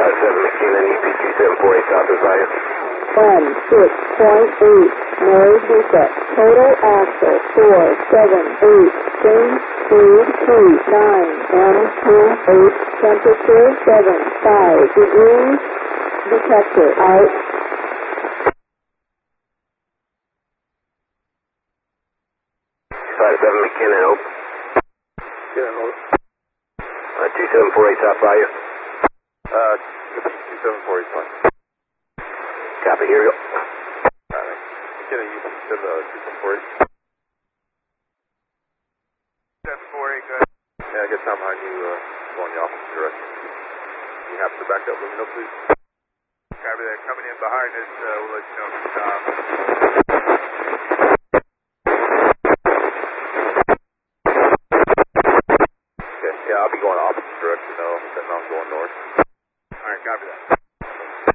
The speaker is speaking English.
McKinnon, EP2748 South advise. 16.8, Mary Bishop, total axle 478, change speed 39, M28, temperature 75 degrees, detector out. 57 McKinnon, open. McKinnon, hold. 2748 South Bayou. 2748 fine. Copy, here we go. Alright. McKinnon, you said 2748. 748, good. Yeah, I guess I'm behind you, going the opposite direction. You have to back up, let me know, please. Copy that. Coming in behind us, we'll let you know if we stop. Okay, yeah, I'll be going the opposite direction, though, then I'm going north. Alright, copy that.